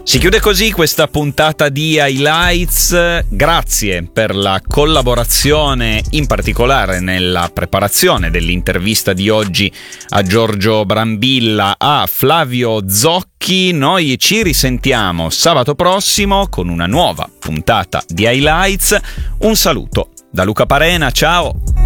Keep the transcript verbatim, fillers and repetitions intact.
Si chiude così questa puntata di Highlights. Grazie per la collaborazione, in particolare nella preparazione dell'intervista di oggi a Giorgio Brambilla, a Flavio Zocchi. Noi ci risentiamo sabato prossimo con una nuova puntata di Highlights. Un saluto da Luca Parena, ciao!